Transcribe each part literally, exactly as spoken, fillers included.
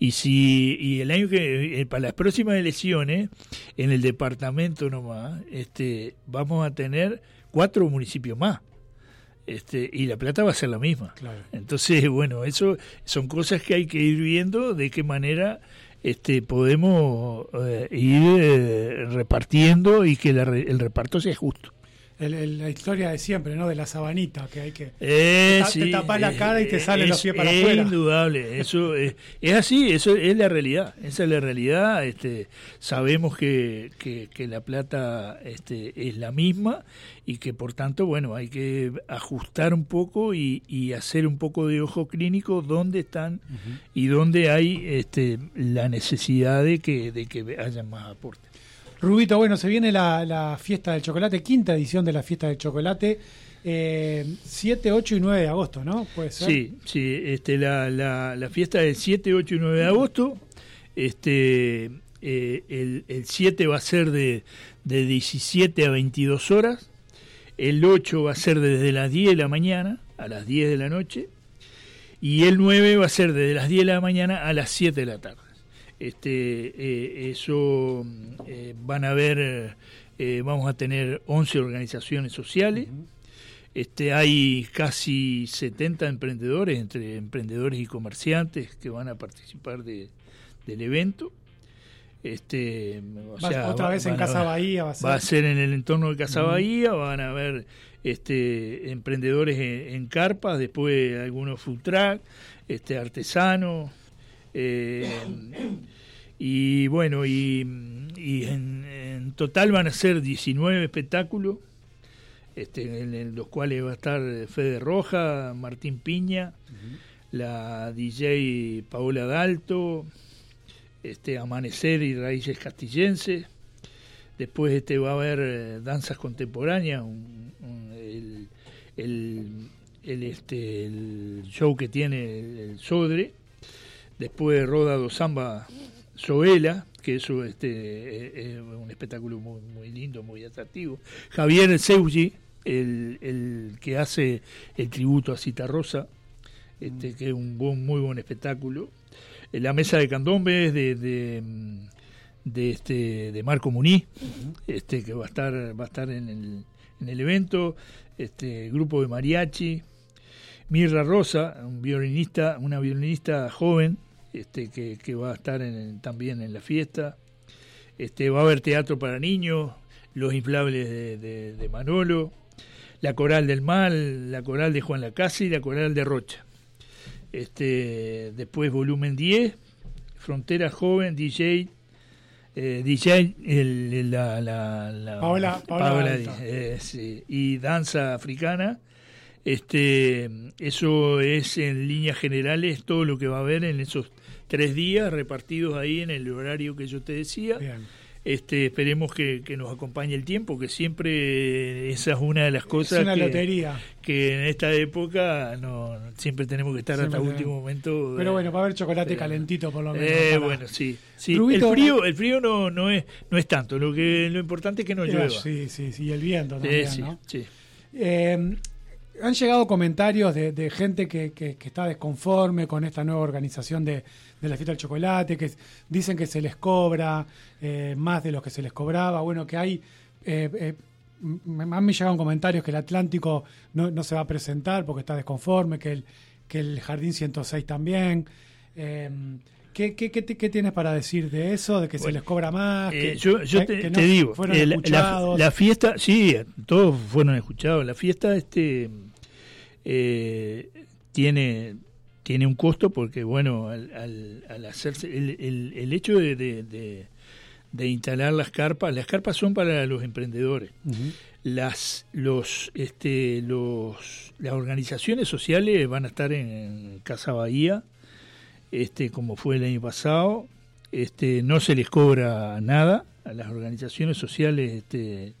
Y si y el año que, eh, para las próximas elecciones, en el departamento nomás, este, vamos a tener cuatro municipios más. Este, y La Plata va a ser la misma. Claro. Entonces, bueno, eso son cosas que hay que ir viendo de qué manera este, podemos eh, ir eh, repartiendo y que la, el reparto sea justo. El, el, la historia de siempre, ¿no? De la sabanita, que hay que... Eh, te, sí, te tapas la cara y te salen es, los pies para es afuera. Es indudable, eso es, es así, eso es la realidad, esa es la realidad. Este, sabemos que, que, que La Plata este, es la misma y que por tanto, bueno, hay que ajustar un poco y, y hacer un poco de ojo clínico dónde están uh-huh. y dónde hay este, la necesidad de que, de que haya más aportes. Rubito, bueno, se viene la, la fiesta del chocolate, quinta edición de la fiesta del chocolate, eh, siete, ocho y nueve de agosto, ¿no? ¿Puede ser? Sí, sí, este, la, la, la fiesta del siete, ocho y nueve de agosto, este, eh, el, el siete va a ser de, de diecisiete a veintidós horas, el ocho va a ser desde las diez de la mañana a las diez de la noche, y el nueve va a ser desde las diez de la mañana a las siete de la tarde. Este, eh, eso eh, van a ver, eh, vamos a tener once organizaciones sociales, uh-huh. este, hay casi setenta emprendedores, entre emprendedores y comerciantes que van a participar de, del evento. Este, o sea, otra va, vez en Casa a, Bahía va a ser. Va a ser en el entorno de Casa uh-huh. Bahía, van a haber este, emprendedores en, en carpas, después algunos food truck, este, artesanos. Eh, y bueno, y, y en, en total van a ser diecinueve espectáculos, este, en, en los cuales va a estar Fede Roja, Martín Piña, uh-huh. la D J Paola Dalto, este, Amanecer y Raíces Castillenses. Después este, va a haber eh, danzas contemporáneas, un, un, el, el, el, este, el show que tiene el, el Sodre. Después Roda do Samba Soela, que eso este, es un espectáculo muy, muy lindo, muy atractivo. Javier Seugi, el, el que hace el tributo a Citarrosa, este, que es un buen, muy buen espectáculo. La mesa de candombe de, de, de, este, de Marco Muniz, este, que va a estar, va a estar en, el, en el evento. Este, grupo de mariachi. Mirra Rosa, un violinista, una violinista joven, Este, que, que va a estar en, también en la fiesta. Este, va a haber teatro para niños, los inflables de, de, de Manolo, la coral del Mal, la coral de Juan Lacase y la coral de Rocha. Este, después volumen diez, Frontera Joven, D J, eh, D J el, la, la, la Paola, Paola, Paola eh, sí, y danza africana. Este, eso es en líneas generales todo lo que va a haber en esos tres días repartidos ahí en el horario que yo te decía. Bien. Este, esperemos que, que nos acompañe el tiempo, que siempre esa es una de las cosas es una que, lotería. que en esta época no siempre tenemos que estar siempre hasta el último momento. Pero bueno, va a haber chocolate eh, calentito por lo menos. Eh, para... Bueno, sí, sí. Rubito, el frío, el frío no, no es no es tanto. Lo que lo importante es que no llueva. Sí, sí, sí, y el viento también, sí, ¿no? Sí. Eh, Han llegado comentarios de, de gente que, que, que está desconforme con esta nueva organización de, de la fiesta del chocolate, que dicen que se les cobra eh, más de lo que se les cobraba. Bueno, que hay... Eh, eh, a mí llegaron comentarios que el Atlántico no, no se va a presentar porque está desconforme, que el, que el Jardín ciento seis también. Eh, ¿Qué, qué, qué, ¿Qué tienes para decir de eso? ¿De que bueno, se les cobra más? Eh, que, yo yo que, te, que no te digo, fueron el, escuchados. La, la fiesta, sí, todos fueron escuchados. La fiesta este eh, tiene tiene un costo porque, bueno, al, al, al hacerse, el, el, el hecho de, de, de, de instalar las carpas, las carpas son para los emprendedores. Uh-huh. Las los este los las organizaciones sociales van a estar en, en Casa Bahía. Este, como fue el año pasado, este, no se les cobra nada a las organizaciones sociales, este,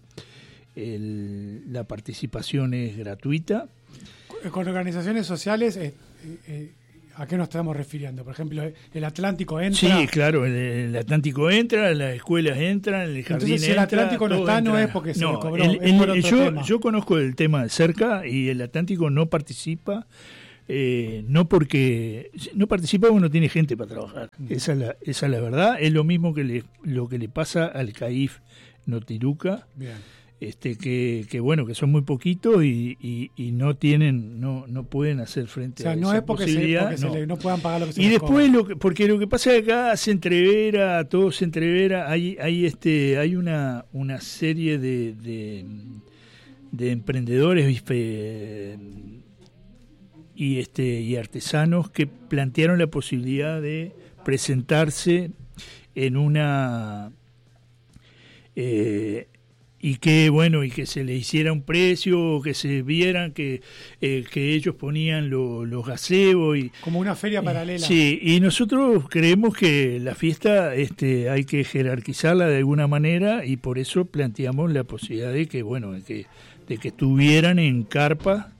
el, la participación es gratuita. Con organizaciones sociales, eh, eh, ¿a qué nos estamos refiriendo? Por ejemplo, el Atlántico entra. Sí, claro, el, el Atlántico entra, las escuelas entran, el jardín Entonces, si el Atlántico entra, no está, entra. no es porque se no, le cobró, el, es por el, otro yo, tema. yo conozco el tema de cerca y el Atlántico no participa. eh, no porque no participa porque no tiene gente para trabajar. Esa es la, esa es la verdad. Es lo mismo que le, lo que le pasa al CAIF Notiruca. Bien. Este, que, que bueno, que son muy poquitos y, y, y no tienen, no, no pueden hacer frente, o sea, a no esa es porque posibilidad. Se, porque no. Se le, no puedan pagar lo que se y les después cobra. Lo que, porque lo que pasa es que acá se entrevera, todo se entrevera, hay, hay este, hay una, una serie de, de, de emprendedores eh, y este, y artesanos que plantearon la posibilidad de presentarse en una eh, y que bueno y que se le hiciera un precio, que se vieran que eh, que ellos ponían lo, los gazebos y como una feria paralela. Sí, y nosotros creemos que la fiesta este hay que jerarquizarla de alguna manera y por eso planteamos la posibilidad de que bueno de que de que estuvieran en carpa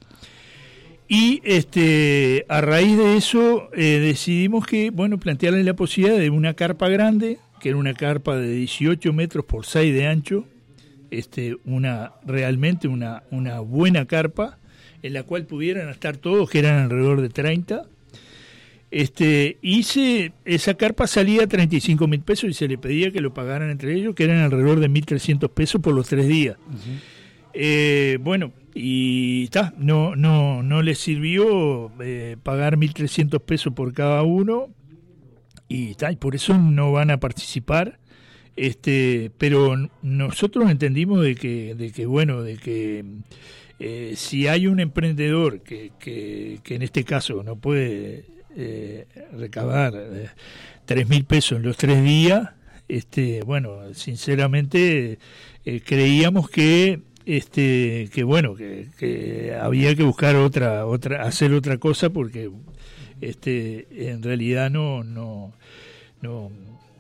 y este a raíz de eso eh, decidimos que bueno plantearles la posibilidad de una carpa grande, que era una carpa de dieciocho metros por seis de ancho. Este, una realmente una, una buena carpa en la cual pudieran estar todos, que eran alrededor de treinta. Este, y se, esa carpa salía a treinta y cinco mil pesos y se le pedía que lo pagaran entre ellos, que eran alrededor de mil trescientos pesos por los tres días. Uh-huh. Eh, bueno, y está, no, no, no les sirvió eh, pagar mil trescientos pesos por cada uno y tal, por eso no van a participar. Este, pero nosotros entendimos de que, de que bueno, de que eh, si hay un emprendedor que, que, que en este caso no puede eh, recabar eh, tres mil pesos en los tres días, este, bueno, sinceramente eh, creíamos que, este, que bueno, que, que había que buscar otra, otra, hacer otra cosa porque, este, en realidad no, no, no.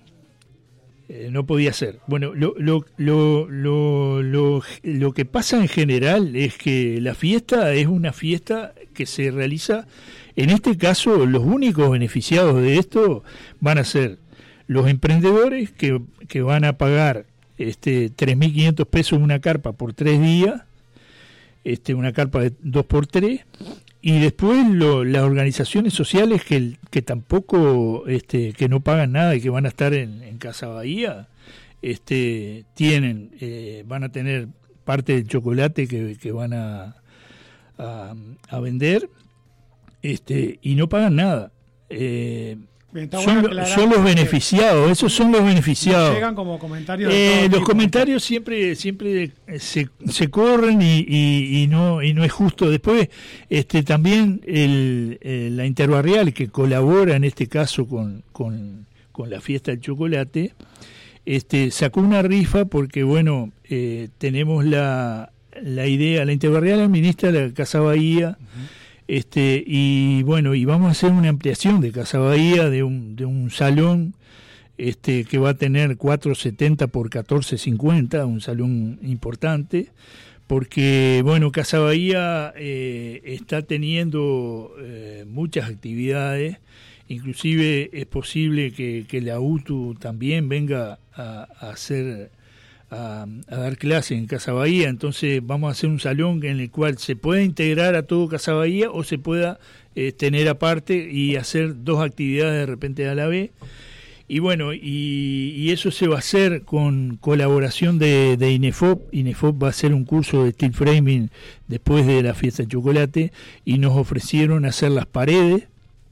no podía ser. Bueno, lo, lo, lo, lo, lo, lo que pasa en general es que la fiesta es una fiesta que se realiza, en este caso los únicos beneficiados de esto van a ser los emprendedores que, que van a pagar este tres mil quinientos pesos una carpa por tres días, este una carpa de dos por tres, y después lo, las organizaciones sociales que, que tampoco este que no pagan nada y que van a estar en, en Casa Bahía este tienen eh, van a tener parte del chocolate que, que van a, a a vender este y no pagan nada. eh, Bien, son, bueno son los beneficiados, esos son los beneficiados. Llegan como comentarios. Eh, los tipo. comentarios siempre siempre se, se corren y, y, y no y no es justo. Después, este también el, el, la Interbarrial que colabora en este caso con, con, con la fiesta del chocolate, este sacó una rifa porque bueno eh, tenemos la la idea, la Interbarrial administra la Casa Bahía. Uh-huh. Este y bueno y vamos a hacer una ampliación de Casa Bahía de un de un salón este que va a tener cuatrocientos setenta por catorcientos cincuenta, un salón importante porque bueno Casa Bahía eh, está teniendo eh, muchas actividades, inclusive es posible que, que la U T U también venga a, a hacer A, a dar clases en Casa Bahía, entonces vamos a hacer un salón en el cual se pueda integrar a todo Casa Bahía o se pueda eh, tener aparte y hacer dos actividades de repente a la vez. Y bueno, y, y eso se va a hacer con colaboración de, de INEFOP. INEFOP va a hacer un curso de steel framing después de la fiesta de chocolate y nos ofrecieron hacer las paredes.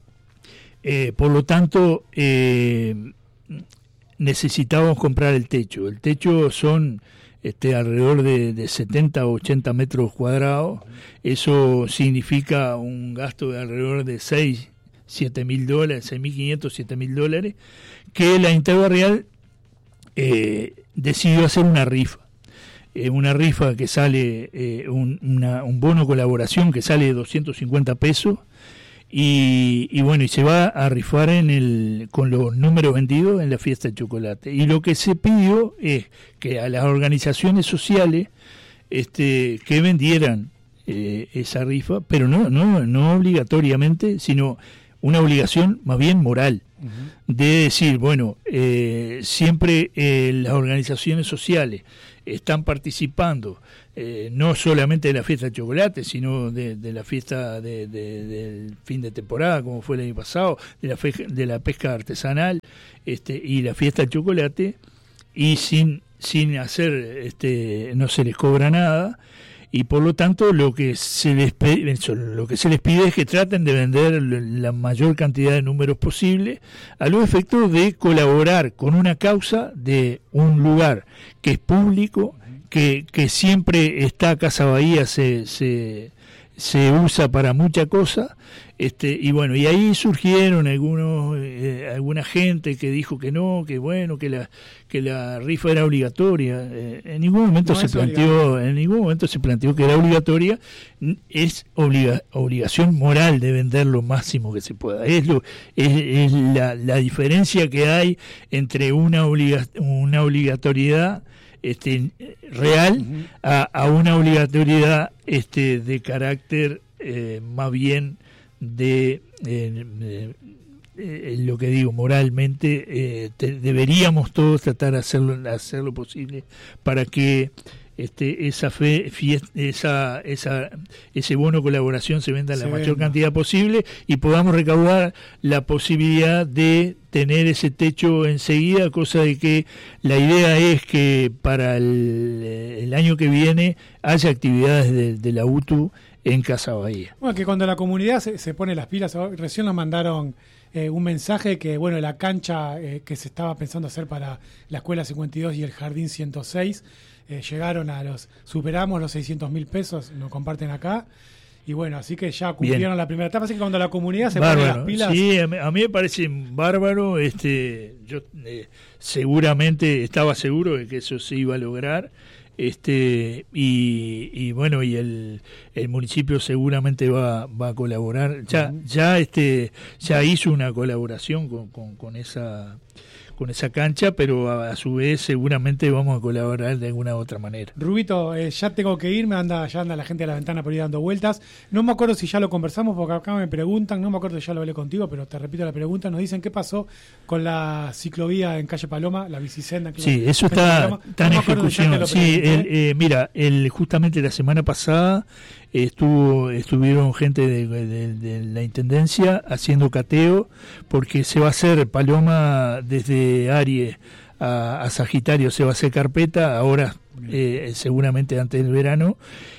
Eh, por lo tanto, eh, necesitábamos comprar el techo. El techo son este, alrededor de, de setenta o ochenta metros cuadrados. Eso significa un gasto de alrededor de seis, siete mil dólares, seis mil quinientos, siete mil dólares, que la Interbarrial eh, decidió hacer una rifa. Eh, una rifa que sale, eh, un, una, un bono colaboración que sale de doscientos cincuenta pesos. Y, y bueno, y se va a rifar en el con los números vendidos en la fiesta de chocolate. Y lo que se pidió es que a las organizaciones sociales este que vendieran eh, esa rifa, pero no no no obligatoriamente, sino una obligación más bien moral, uh-huh. de decir, bueno, eh, siempre eh, las organizaciones sociales están participando, eh, no solamente de la fiesta del chocolate, sino de, de la fiesta de, de, del fin de temporada, como fue el año pasado, de la, fe, de la pesca artesanal este, y la fiesta del chocolate, y sin, sin hacer, este, no se les cobra nada, y por lo tanto lo que se les pide, lo que se les pide es que traten de vender la mayor cantidad de números posible a los efectos de colaborar con una causa de un lugar que es público, que, que siempre está Casa Bahía, se, se, se usa para mucha cosa, este, y bueno, y ahí surgieron algunos eh, alguna gente que dijo que no, que bueno, que la que la rifa era obligatoria. Eh, en ningún momento no se planteó, obligatorio. en ningún momento se planteó que era obligatoria. Es obliga, obligación moral de vender lo máximo que se pueda. Es lo es, es la, la diferencia que hay entre una obliga, una obligatoriedad este real uh-huh. a, a una obligatoriedad este de carácter eh, más bien de eh, eh, eh, lo que digo moralmente eh, te, deberíamos todos tratar de hacerlo hacer lo posible para que este esa fe fiesta, esa esa ese bono de colaboración se venda en la se mayor venda. cantidad posible y podamos recaudar la posibilidad de tener ese techo enseguida, cosa de que la idea es que para el, el año que viene haya actividades de, de la U T U en Casa Bahía. Bueno, que cuando la comunidad se, se pone las pilas, recién nos mandaron eh, un mensaje que, bueno, la cancha eh, que se estaba pensando hacer para la Escuela cincuenta y dos y el Jardín ciento seis, eh, llegaron a los, superamos los seiscientos mil pesos, lo comparten acá, y bueno, así que ya cumplieron Bien. la primera etapa, así que cuando la comunidad se bárbaro. pone las pilas... Sí, a mí, a mí me parece bárbaro, este, yo eh, seguramente estaba seguro de que eso se iba a lograr, este y, y bueno y el, el municipio seguramente va, va a colaborar ya uh-huh. ya este ya hizo una colaboración con, con, con esa con esa cancha, pero a, a su vez seguramente vamos a colaborar de alguna otra manera. Rubito, eh, ya tengo que irme, anda, ya anda la gente a la ventana por ir dando vueltas. No me acuerdo si ya lo conversamos, porque acá me preguntan, no me acuerdo si ya lo hablé contigo, pero te repito la pregunta, nos dicen qué pasó con la ciclovía en calle Paloma, la bicisenda. Sí, eso está, está en ejecución. Sí, el, eh, mira, el, justamente la semana pasada estuvo estuvieron gente de, de, de la Intendencia haciendo cateo, porque se va a hacer Paloma desde Aries a, a Sagitario, se va a hacer carpeta ahora eh, seguramente antes del verano,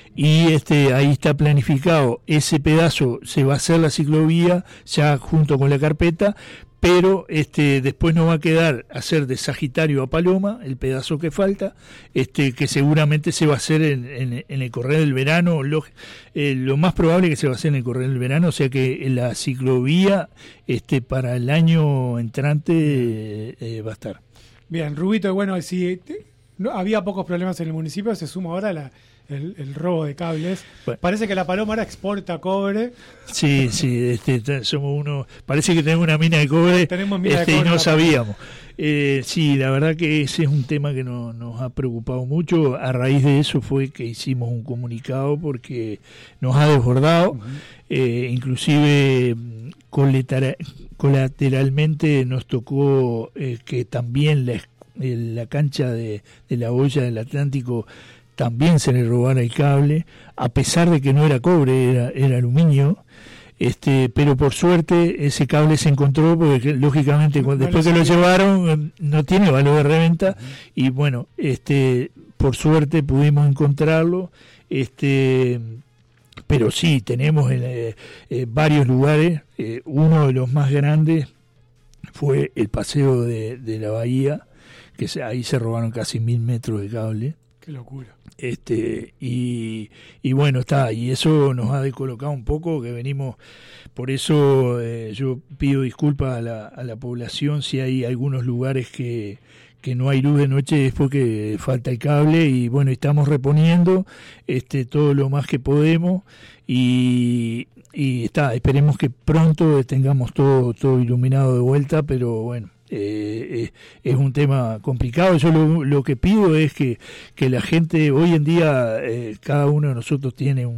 y este ahí está planificado ese pedazo, se va a hacer la ciclovía ya junto con la carpeta, pero este después nos va a quedar hacer de Sagitario a Paloma el pedazo que falta, este que seguramente se va a hacer en, en, en el correr del verano, lo, eh, lo más probable que se va a hacer en el correr del verano, o sea que la ciclovía este para el año entrante eh, eh, va a estar. Bien, Rubito, bueno, si te, no, había pocos problemas en el municipio, se suma ahora la El, el robo de cables. Bueno. Parece que la Paloma ahora exporta cobre. Sí, sí, este, somos uno. Parece que tenemos una mina de cobre, tenemos mina este, de cobre y no sabíamos. Eh, sí, la verdad que ese es un tema que no, nos ha preocupado mucho. A raíz de eso fue que hicimos un comunicado porque nos ha desbordado. Uh-huh. eh, inclusive colateralmente nos tocó eh, que también la, la cancha de, de la olla del Atlántico también se le robara el cable, a pesar de que no era cobre, era, era aluminio, este, pero por suerte ese cable se encontró, porque lógicamente cuando, después que lo llevaron no tiene valor de reventa, uh-huh. y bueno, este, por suerte pudimos encontrarlo, este, pero sí, tenemos eh, eh, varios lugares, eh, uno de los más grandes fue el paseo de, de la bahía, que se, ahí se robaron casi mil metros de cable. Qué locura. Este y, y bueno, está, y eso nos ha descolocado un poco, que venimos, por eso eh, yo pido disculpas a la, a la población si hay algunos lugares que, que no hay luz de noche, es porque falta el cable, y bueno, estamos reponiendo este todo lo más que podemos, y, y está, esperemos que pronto tengamos todo, todo iluminado de vuelta, pero bueno. Eh, eh, es un tema complicado. Yo lo, lo que pido es que, que la gente, hoy en día eh, cada uno de nosotros tiene un,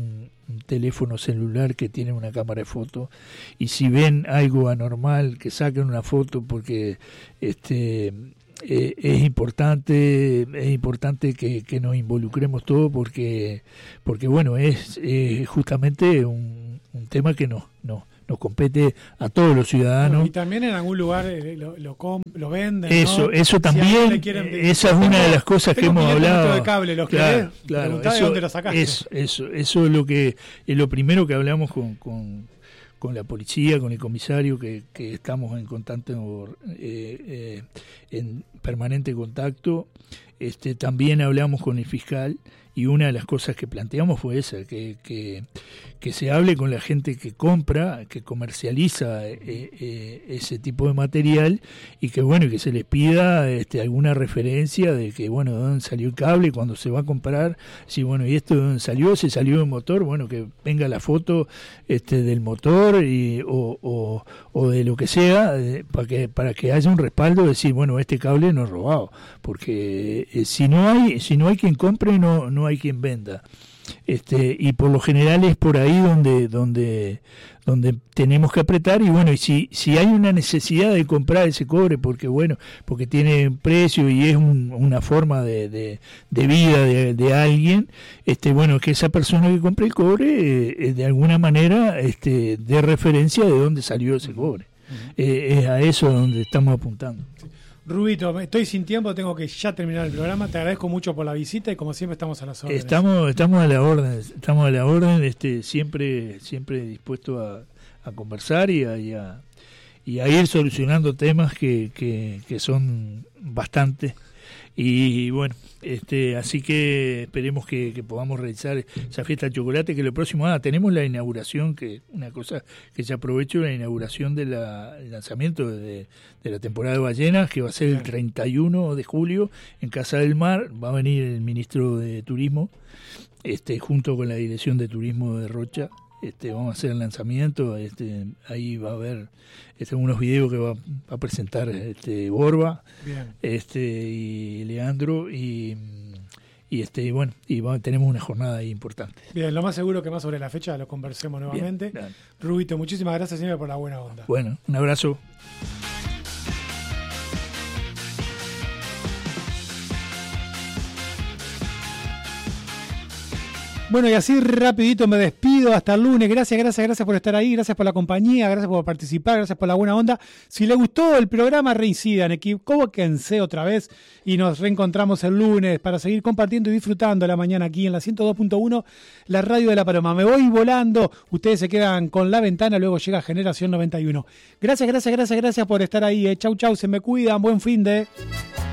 un teléfono celular que tiene una cámara de foto, y si ven algo anormal, que saquen una foto, porque este eh, es importante es importante que, que nos involucremos todos, porque porque bueno, es eh, justamente un, un tema que nos no nos compete a todos los ciudadanos. Y también en algún lugar eh, lo, lo, lo venden, eso, ¿no? eso también, si quieren, esa es una de las cosas que hemos hablado. De cable, ¿los claro, querés? Claro, eso, ¿de dónde lo sacaste? Eso, eso, eso es lo que es lo primero que hablamos con, con, con la policía, con el comisario, que, que estamos en constante, eh, eh, en permanente contacto. Este, también hablamos con el fiscal, y una de las cosas que planteamos fue esa, que, que, que se hable con la gente que compra, que comercializa eh, eh, ese tipo de material, y que bueno, que se les pida este, alguna referencia de que bueno, de dónde salió el cable cuando se va a comprar, si bueno, y esto de dónde salió, se salió del motor, bueno, que venga la foto este, del motor y, o, o, o de lo que sea, eh, para que para que haya un respaldo de decir, bueno, este cable no es robado, porque eh, si no hay si no hay quien compre, no no hay quien venda. Este, y por lo general es por ahí donde donde donde tenemos que apretar, y bueno, y si si hay una necesidad de comprar ese cobre, porque bueno, porque tiene un precio y es un, una forma de, de, de vida de, de alguien, este bueno, que esa persona que compre el cobre eh, de alguna manera este dé referencia de dónde salió ese cobre. Uh-huh. eh, es a eso donde estamos apuntando. Sí. Rubito, estoy sin tiempo, tengo que ya terminar el programa. Te agradezco mucho por la visita, y como siempre estamos a las órdenes. Estamos, estamos a la orden, estamos a la orden, este, siempre, siempre dispuesto a, a conversar y a, y, a, y a ir solucionando temas que, que, que son bastantes. Y bueno, este, así que esperemos que, que podamos realizar esa fiesta de chocolate, que lo próximo, ah, tenemos la inauguración, que una cosa que se aprovecho, la inauguración del lanzamiento de, de la temporada de ballenas, que va a ser el treinta y uno de julio en Casa del Mar. Va a venir el ministro de Turismo, este, junto con la Dirección de Turismo de Rocha. Este, vamos a hacer el lanzamiento, este, ahí va a haber este, unos videos que va, va a presentar este, Borba, Bien. este y Leandro, y, y este bueno, y va, tenemos una jornada ahí importante. Bien, lo más seguro que más sobre la fecha lo conversemos nuevamente. Bien, Rubito, muchísimas gracias siempre por la buena onda. Bueno, un abrazo. Bueno, y así rapidito me despido, hasta el lunes. Gracias, gracias, gracias por estar ahí, gracias por la compañía, gracias por participar, gracias por la buena onda. Si les gustó el programa, reincidan, equivóquense otra vez, y nos reencontramos el lunes para seguir compartiendo y disfrutando la mañana aquí en la ciento dos punto uno, la radio de La Paloma. Me voy volando, ustedes se quedan con La Ventana, luego llega Generación noventa y uno. Gracias, gracias, gracias, gracias por estar ahí. Eh. Chau, chau, se me cuidan, buen fin de...